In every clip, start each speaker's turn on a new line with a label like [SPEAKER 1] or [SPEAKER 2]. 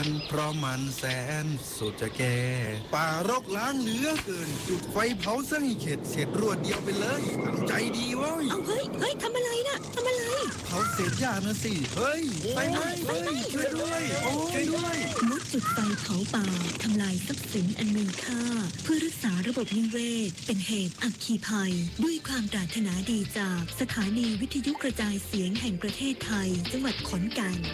[SPEAKER 1] เพราะมันแสนสุดจะแก่ป่ารกล้างเหลือเกินจุดไฟเผาซะให้เข็ดเสร็จรวดเดียวไปเลยตั้งใจดีเว้ย
[SPEAKER 2] เอาเฮ้ยทำอะไรน่ะทำอะไร
[SPEAKER 1] เผาเศษหญ้านะสิเฮ้ยไฟไหม้เฮ้ยช่วยด้วยช่วยด้วย
[SPEAKER 2] ลดจุดไฟเผาป่าทำลายทรัพย์สินอันมีค่าเพื่อรักษาระบบนิเวศเป็นเหตุอัคคีภัยด้วยความปรารถนาดีจากสถานีวิทยุกระจายเสียงแห่งประเทศไทยจังหวัดขอนแก่น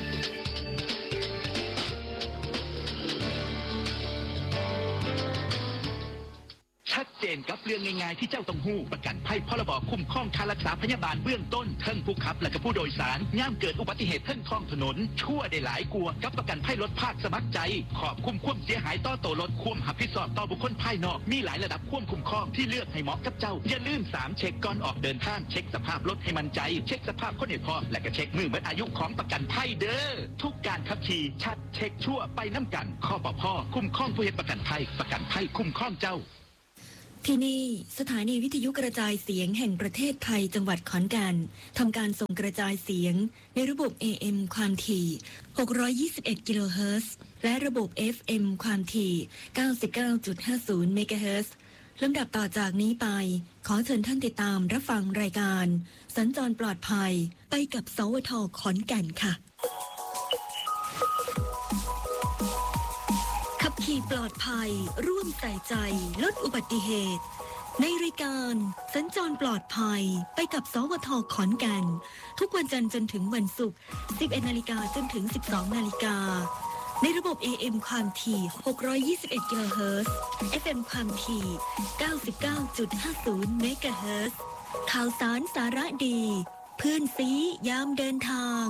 [SPEAKER 3] ชัดเจนกับเรื่องง่ายๆที่เจ้าต้องหู้ประกันภัยพรบคุ้มครองค่ารักษาพยาบาลเบื้องต้นทั้งผู้ขับและก็ผู้โดยสารย่ามเกิดอุบัติเหตุทั้งท้องถนนชั่วได้หลายกลัวกับประกันภัยรถภาคสมัครใจขอบคุ้มความเสียหายต่อตัวรถควมหับผิดชอบต่อบุคคลภายนอกมีหลายระดับควมคุ้มครองที่เลือกให้เหมาะกับเจ้าอย่าลืม3เช็คก่อนออกเดินทางเช็คสภาพรถให้มั่นใจเช็คสภาพคนให้พอและก็เช็คมือหมดอายุของประกันภัยเด้อทุกการขับขี่ชัดเช็คชั่วไปน้ำกันข้อปพคุ้มครองผู้เฮ็ดประกันภัยคุ้มครองเจ้า
[SPEAKER 2] ที่นี่สถานีวิทยุกระจายเสียงแห่งประเทศไทยจังหวัดขอนแก่นทำการส่งกระจายเสียงในระบบ AM ความถี่621กิโลเฮิรตซ์และระบบ FM ความถี่ 99.50 เมกะเฮิรตซ์ลำดับต่อจากนี้ไปขอเชิญท่านติดตามรับฟังรายการสัญจรปลอดภัยไปกับสวท.ขอนแก่นค่ะขับขี่ปลอดภัยร่วมใส่ใจลดอุบัติเหตุในรายการสัญจรปลอดภัยไปกับสวท.ขอนแก่นทุกวันจันทร์จนถึงวันศุกร์ 11 นาฬิกาจนถึง 12 นาฬิกาในระบบ AM ความถี่621กิโลเฮิรตซ์ FM ความถี่ 99.50 เมกะเฮิรตซ์ข่าวสารสาระดีเพื่อนซียามเดินทาง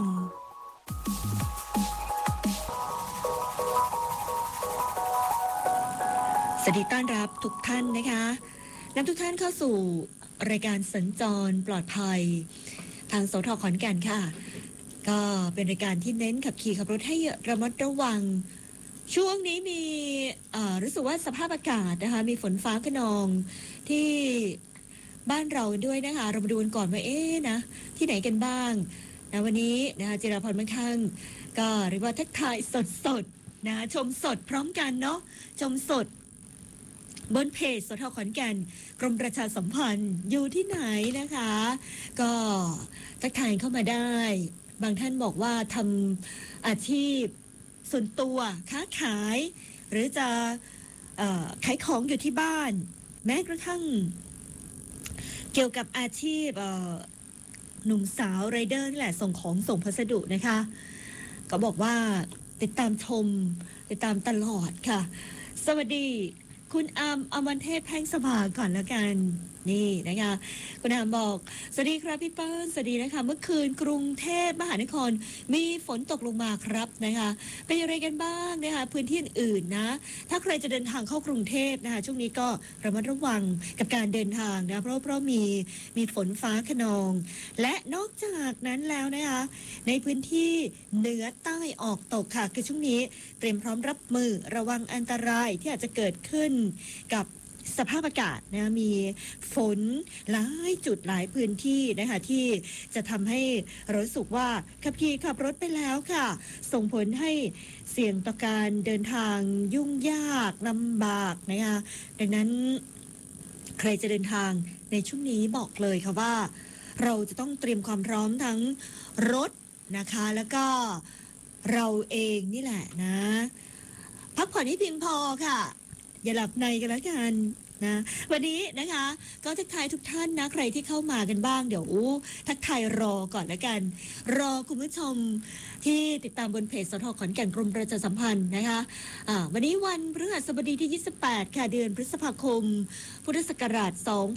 [SPEAKER 2] สวัสดีต้อนรับทุกท่านนะคะนำทุกท่านเข้าสู่รายการสัญจรปลอดภัยทางสท.ขอนแก่นค่ะก็เป็นรายการที่เน้นขับขี่ขับรถให้ระมัดระวังช่วงนี้มีรู้สึกว่าสภาพอากาศนะคะมีฝนฟ้าคะนองที่บ้านเราด้วยนะคะเรามาดูกันก่อนว่านะที่ไหนกันบ้างนะวันนี้นะคะจิราพรมั่งคั่งก็เรียกว่าทักทายสดๆนะชมสดพร้อมกันเนาะชมสดบนเพจสท.ขอนแก่นกรมประชาสัมพันธ์อยู่ที่ไหนนะคะก็ทักทายเข้ามาได้บางท่านบอกว่าทำอาชีพส่วนตัวค้าขายหรือจะขายของอยู่ที่บ้านแม้กระทั่งเกี่ยวกับอาชีพหนุ่มสาวไรเดอร์นี่แหละส่งของส่งพัสดุนะคะก็บอกว่าติดตามชมติดตามตลอดค่ะสวัสดีคุณอมรเทพแพ่งสภาก่อนแล้วกันนี่นะคะคุณอามบอกสวัสดีครับพี่เปิ้ลสวัสดีนะคะเมื่อคืนกรุงเทพมหานครมีฝนตกลงมาครับนะคะเป็นอะไรกันบ้างนะคะพื้นที่อื่นนะถ้าใครจะเดินทางเข้ากรุงเทพนะคะช่วงนี้ก็ระมัดระวังกับการเดินทางนะเพราะมีฝนฟ้าคะนองและนอกจากนั้นแล้วนะคะในพื้นที่เหนือใต้ออกตกค่ะคือช่วงนี้เตรียมพร้อมรับมือระวังอันตรายที่อาจจะเกิดขึ้นกับสภาพอากาศนะมีฝนหลายจุดหลายพื้นที่นะคะที่จะทำให้รู้สึกว่าขับรถไปแล้วค่ะส่งผลให้เสี่ยงต่อการเดินทางยุ่งยากลำบากนะคะดังนั้นใครจะเดินทางในช่วงนี้บอกเลยค่ะว่าเราจะต้องเตรียมความพร้อมทั้งรถนะคะแล้วก็เราเองนี่แหละนะพักผ่อนให้เพียงพอค่ะอย่าหลับในกันแล้วกันนะวันนี้นะคะก็ทักทายทุกท่านนะใครที่เข้ามากันบ้างเดี๋ยวทักทายรอก่อนแล้วกันรอคุณผู้ชมที่ติดตามบนเพจสท.ขอนแก่นกรมประชาสัมพันธ์นะคะวันนี้วันพฤหัสบดีที่28ค่ะเดือนพฤษภาคมพุทธศักราช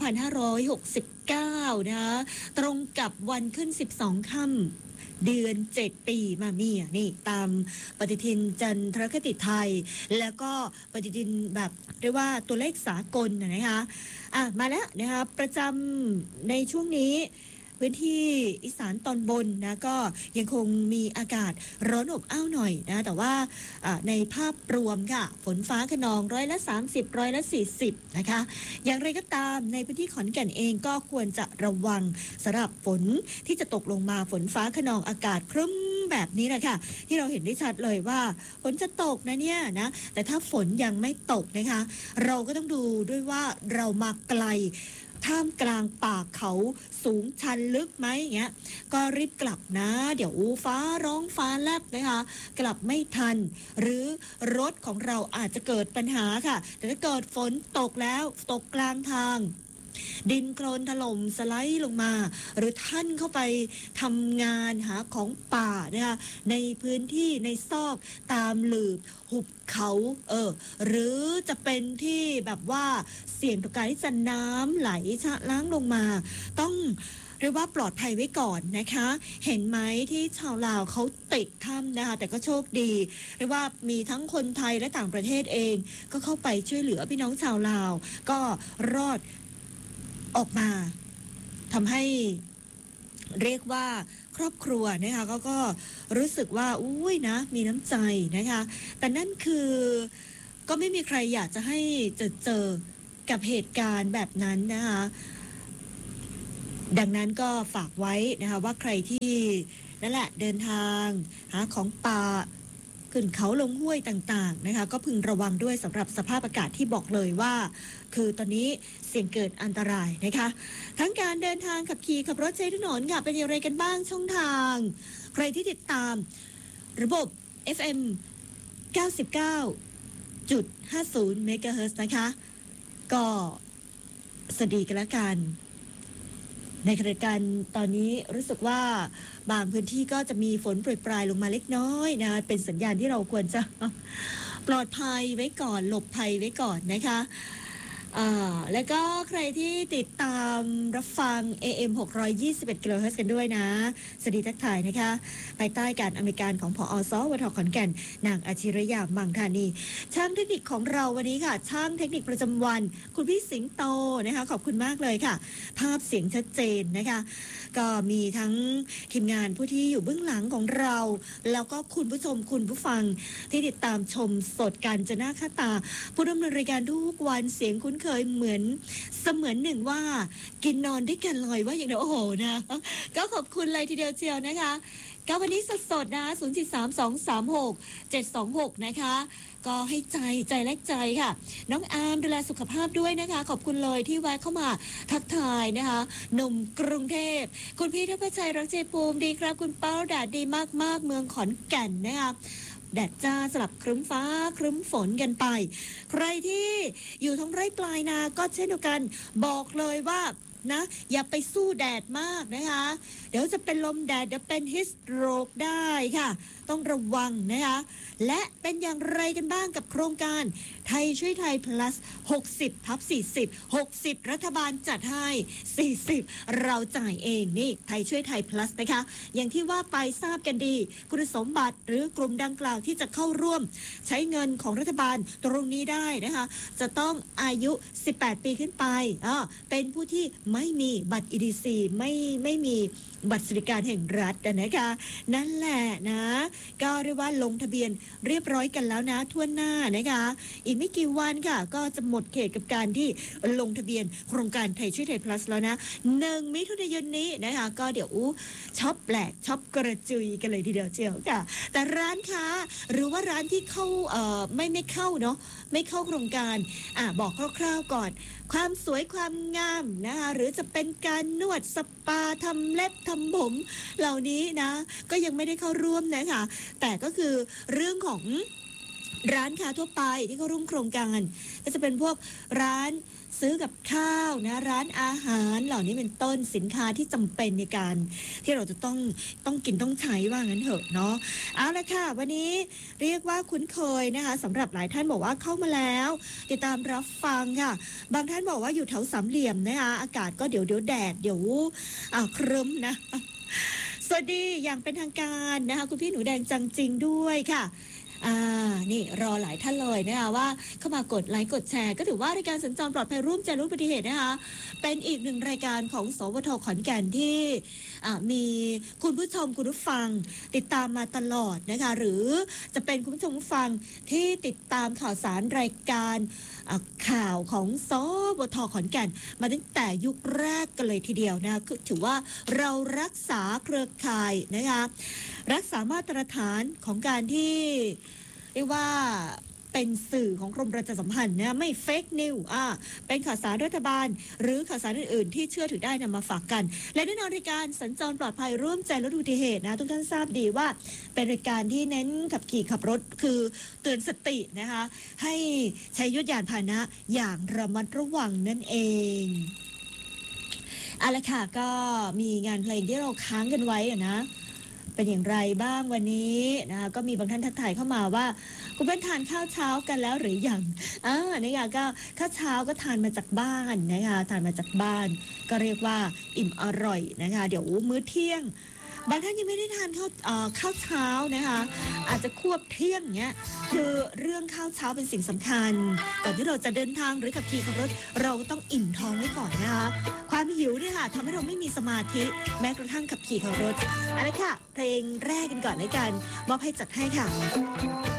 [SPEAKER 2] 2569นะคะตรงกับวันขึ้น12ค่ำเดือน7ปีมาเมียนี่ตามปฏิทินจันทรคติไทยแล้วก็ปฏิทินแบบเรียกว่าตัวเลขสากลนะคะมาแล้วนะคะประจำในช่วงนี้พื้นที่อีสานตอนบนนะก็ยังคงมีอากาศร้อนอบอ้าวหน่อยนะแต่ว่าในภาพรวมค่ะฝนฟ้าคะนอง30%40%นะคะอย่างไรก็ตามในพื้นที่ขอนแก่นเองก็ควรจะระวังสำหรับฝนที่จะตกลงมาฝนฟ้าคะนองอากาศครึ้มแบบนี้แหละค่ะที่เราเห็นได้ชัดเลยว่าฝนจะตกนะเนี่ยนะแต่ถ้าฝนยังไม่ตกนะคะเราก็ต้องดูด้วยว่าเรามาไกลท่ามกลางป่าเขาสูงชันลึกไหมอย่างเงี้ยก็รีบกลับนะเดี๋ยวฟ้าร้องฟ้าแลบนะคะกลับไม่ทันหรือรถของเราอาจจะเกิดปัญหาค่ะแต่ถ้าเกิดฝนตกแล้วตกกลางทางดินโคลนถล่มสไลด์ลงมาหรือท่านเข้าไปทำงานหาของป่านะคะในพื้นที่ในซอกตามหลืบหุบเขาหรือจะเป็นที่แบบว่าเสี่ยงต่อการที่จะน้ำไหลชะล้างลงมาต้องเรียกว่าปลอดภัยไว้ก่อนนะคะเห็นไหมที่ชาวลาวเขาติดถ้ำนะคะแต่ก็โชคดีเรียกว่ามีทั้งคนไทยและต่างประเทศเองก็เข้าไปช่วยเหลือพี่น้องชาวลาวก็รอดออกมาทำให้เรียกว่าครอบครัวนะคะก็รู้สึกว่าอุ้ยนะมีน้ำใจนะคะแต่นั่นคือก็ไม่มีใครอยากจะให้เจอกับเหตุการณ์แบบนั้นนะคะดังนั้นก็ฝากไว้นะคะว่าใครที่นั่นแหละเดินทางหาของป่าขึ้นเขาลงห้วยต่างๆนะคะก็พึงระวังด้วยสำหรับสภาพอากาศที่บอกเลยว่าคือตอนนี้เสี่ยงเกิดอันตรายนะคะทั้งการเดินทางขับขี่ขับรถใช้ถนนค่ะเป็นอย่างไรกันบ้างช่องทางใครที่ติดตามระบบ FM 99.50 เมกะเฮิรตซ์นะคะก็สวัสดีกันละกันในขณะการตอนนี้รู้สึกว่าบางพื้นที่ก็จะมีฝนโปรยปลายลงมาเล็กน้อยนะเป็นสัญญาณที่เราควรจะปลอดภัยไว้ก่อนหลบภัยไว้ก่อนนะคะแล้วก็ใครที่ติดตามรับฟัง AM 621 กิโลเฮิรตซ์กันด้วยนะสวัสดีทักทายนะคะภายใต้การอำนวยการของผอ.สวท.ขอนแก่นนางอาชิรยามังธานีช่างเทคนิคของเราวันนี้ค่ะช่างเทคนิคประจำวันคุณพี่สิงโตนะคะขอบคุณมากเลยค่ะภาพเสียงชัดเจนนะคะก็มีทั้งทีมงานผู้ที่อยู่เบื้องหลังของเราแล้วก็คุณผู้ชมคุณผู้ฟังที่ติดตามชมสดกันจะหน้าค่าตาผู้ดำเนินรายการทุกวันเสียงคุ้นเคยเหมือนเสมือนหนึ่งว่ากินนอนด้วยกันเลยว่าอย่างเดียวโอ้โหนะก็ขอบคุณเลยทีเดียวเชียวนะคะก็วันนี้สดๆนะ073-236-726นะคะก็ให้ใจแลกใจค่ะน้องอาร์มดูแลสุขภาพด้วยนะคะขอบคุณเลยที่แวะเข้ามาทักทายนะคะหนุ่มกรุงเทพคุณพี่ทัพชัยรักเจภูมิดีครับคุณเป้าแดดดีมากๆเมืองขอนแก่นนะคะแดดจ้าสลับครึ้มฟ้าครึ้มฝนกันไปใครที่อยู่ท้องไร่ปลายนาก็เช่นเดียวกันบอกเลยว่านะอย่าไปสู้แดดมากนะคะเดี๋ยวจะเป็นลมแดดเดี๋ยวเป็นฮิสโตรกได้ค่ะต้องระวังนะคะและเป็นอย่างไรกันบ้างกับโครงการไทยช่วยไทย plus 60/40 60รัฐบาลจัดให้40เราจ่ายเองนี่ไทยช่วยไทย plus นะคะอย่างที่ว่าไปทราบกันดีคุณสมบัติหรือกลุ่มดังกล่าวที่จะเข้าร่วมใช้เงินของรัฐบาลตรงนี้ได้นะคะจะต้องอายุ18ปีขึ้นไปเป็นผู้ที่ไม่มีบัตร EDC ไม่มีบัตรสวัสดิการแห่งรัฐนะคะนั่นแหละนะก็เรียกว่าลงทะเบียนเรียบร้อยกันแล้วนะทั่วหน้านะคะอีกไม่กี่วันค่ะก็จะหมดเขตกับการที่ลงทะเบียนโครงการไทยช่วยไทย plus แล้วนะ1 มิถุนายนนี้นะคะก็เดี๋ยวช็อปแปลกช็อปกระจุยกันเลยทีเดียวเชียวค่ะแต่ร้านค้าหรือว่าร้านที่เข้าไม่เข้าเนาะไม่เข้าโครงการบอกคร่าวๆก่อนความสวยความงามนะคะหรือจะเป็นการนวดสปาทำเล็บทำผมเหล่านี้นะก็ยังไม่ได้เข้าร่วมนะคะแต่ก็คือเรื่องของร้านค้าทั่วไปที่เข้าร่วมโครงการก็จะเป็นพวกร้านซื้อกับข้าวนะร้านอาหารเหล่านี้เป็นต้นสินค้าที่จำเป็นในการที่เราจะต้องกินต้องใช้ว่างั้นเถอะเนาะเอาละค่ะวันนี้เรียกว่าคุ้นเคยนะคะสำหรับหลายท่านบอกว่าเข้ามาแล้วติดตามรับฟังค่ะบางท่านบอกว่าอยู่แถวสามเหลี่ยมนะคะอากาศก็เดี๋ยวแดดเดี๋ยวครึ้มนะสวัสดีอย่างเป็นทางการนะคะคุณพี่หนูแดงจังจริงด้วยค่ะนี่รอหลายท่านเลยนะคะว่าเข้ามากดไลค์กดแชร์ก็ถือว่ารายการสัญจรปลอดภัยร่วมใจลดอุบัติเหตุนะคะเป็นอีกหนึ่งรายการของสวทขอนแก่นที่มีคุณผู้ชมคุณผู้ฟังติดตามมาตลอดนะคะหรือจะเป็นคุณผู้ชมผู้ฟังที่ติดตามข่าวสารรายการข่าวของสวทขอนแก่นมาตั้งแต่ยุคแรกกันเลยทีเดียวนะคือถือว่าเรารักษาเครือข่ายนะคะรักษามาตรฐานของการที่เรียกว่าเป็นสื่อของกรมประชาสัมพันธ์นะไม่เฟกนิวเป็นข่าวสารรัฐบาลหรือข่าวสารอื่นๆที่เชื่อถือได้นำมาฝากกันและแน่นอนรายการสัญจรปลอดภัยร่วมใจลดอุบัติเหตุนะทุกท่านทราบดีว่าเป็นรายการที่เน้นขับขี่ขับรถคือเตือนสตินะคะให้ใช้ยานพาหนะอย่างระมัดระวังนั่นเองเอาละค่ะก็มีงานเพลงที่เราค้างกันไว้นะเป็นอย่างไรบ้างวันนี้นะคะก็มีบางท่านทักทายเข้ามาว่าคุณเพื่อนทานข้าวเช้ากันแล้วหรือยังนะคะก็ข้าวเช้าก็ทานมาจากบ้านนะคะทานมาจากบ้านก็เรียกว่าอิ่มอร่อยนะคะเดี๋ยวมื้อเที่ยงบางท่านยังไม่ได้ทานข้าวเช้านะคะอาจจะควบเที่ยงเนี้ยคือเรื่องข้าวเช้าเป็นสิ่งสำคัญก่อนที่เราจะเดินทางหรือขับขี่ขับรถเราต้องอิ่มท้องไว้ก่อนนะคะความหิวเนี่ยค่ะทำให้เราไม่มีสมาธิแม้กระทั่งขับขี่ขับรถเอาละค่ะเพลงแรกกันก่อนในการมอบให้จัดให้ค่ะ